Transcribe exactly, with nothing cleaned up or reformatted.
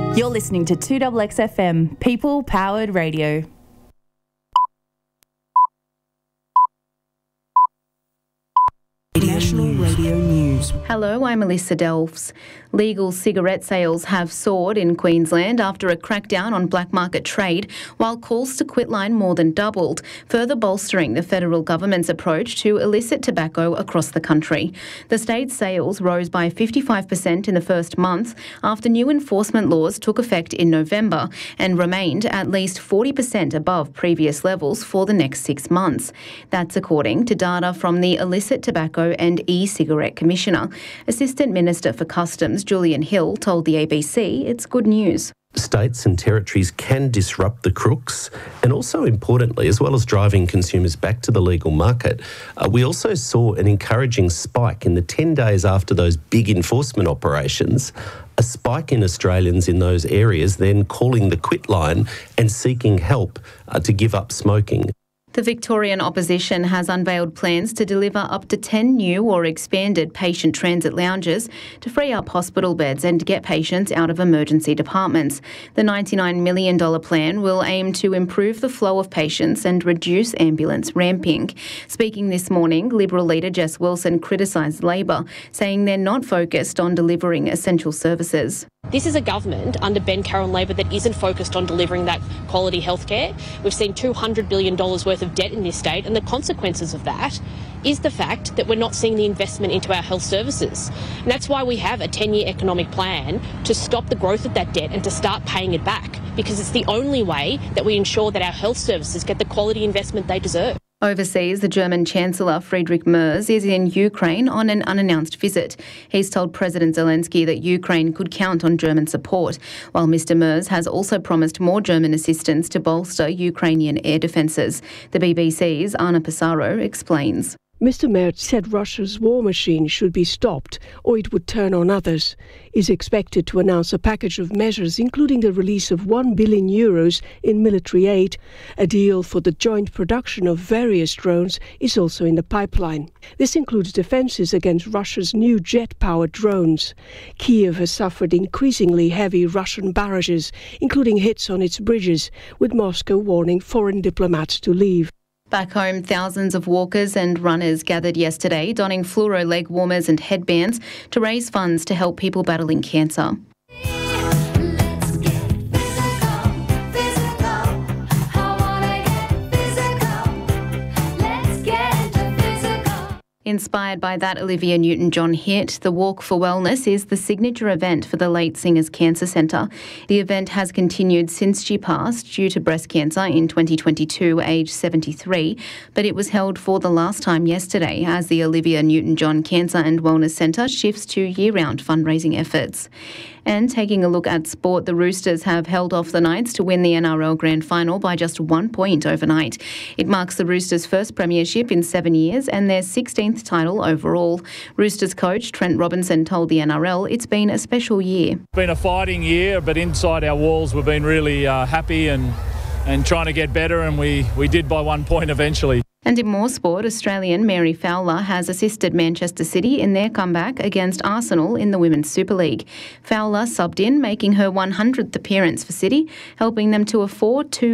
You're listening to two X X F M, People Powered Radio. National Radio News. Hello, I'm Alyssa Delves. Legal cigarette sales have soared in Queensland after a crackdown on black market trade, while calls to quit line more than doubled, further bolstering the federal government's approach to illicit tobacco across the country. The state's sales rose by fifty-five percent in the first month after new enforcement laws took effect in November and remained at least forty percent above previous levels for the next six months. That's according to data from the Illicit Tobacco and E-Cigarette Commissioner. Assistant Minister for Customs Julian Hill told the A B C it's good news. States and territories can disrupt the crooks, and also importantly, as well as driving consumers back to the legal market, uh, we also saw an encouraging spike in the ten days after those big enforcement operations, a spike in Australians in those areas then calling the quit line and seeking help uh, to give up smoking. The Victorian opposition has unveiled plans to deliver up to ten new or expanded patient transit lounges to free up hospital beds and get patients out of emergency departments. The ninety-nine million dollars plan will aim to improve the flow of patients and reduce ambulance ramping. Speaking this morning, Liberal leader Jess Wilson criticised Labor, saying they're not focused on delivering essential services. This is a government under Ben Carroll Labor that isn't focused on delivering that quality healthcare. We've seen two hundred billion dollars worth of debt in this state, and the consequences of that is the fact that we're not seeing the investment into our health services. And that's why we have a ten-year economic plan to stop the growth of that debt and to start paying it back, because it's the only way that we ensure that our health services get the quality investment they deserve. Overseas, the German Chancellor Friedrich Merz is in Ukraine on an unannounced visit. He's told President Zelensky that Ukraine could count on German support, while Mister Merz has also promised more German assistance to bolster Ukrainian air defences. The B B C's Anna Pissarro explains. Mister Merz said Russia's war machine should be stopped or it would turn on others. He's expected to announce a package of measures including the release of one billion euros in military aid. A deal for the joint production of various drones is also in the pipeline. This includes defences against Russia's new jet-powered drones. Kiev has suffered increasingly heavy Russian barrages, including hits on its bridges, with Moscow warning foreign diplomats to leave. Back home, thousands of walkers and runners gathered yesterday, donning fluoro leg warmers and headbands to raise funds to help people battling cancer. Inspired by that Olivia Newton-John hit, the Walk for Wellness is the signature event for the late singer's cancer centre. The event has continued since she passed due to breast cancer in twenty twenty-two, aged seventy-three, but it was held for the last time yesterday as the Olivia Newton-John Cancer and Wellness Centre shifts to year-round fundraising efforts. And taking a look at sport, the Roosters have held off the Knights to win the N R L Grand Final by just one point overnight. It marks the Roosters' first premiership in seven years and their sixteenth title overall. Roosters coach Trent Robinson told the N R L it's been a special year. It's been a fighting year, but inside our walls we've been really uh, happy and, and trying to get better, and we, we did by one point eventually. And in more sport, Australian Mary Fowler has assisted Manchester City in their comeback against Arsenal in the Women's Super League. Fowler subbed in, making her one hundredth appearance for City, helping them to a four two